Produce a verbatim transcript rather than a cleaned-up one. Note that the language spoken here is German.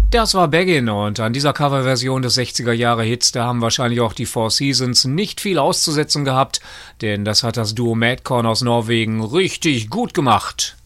Das war Beggin' und an dieser Coverversion des sechziger-Jahre-Hits, da haben wahrscheinlich auch die Four Seasons nicht viel auszusetzen gehabt, denn das hat das Duo Madcon aus Norwegen richtig gut gemacht.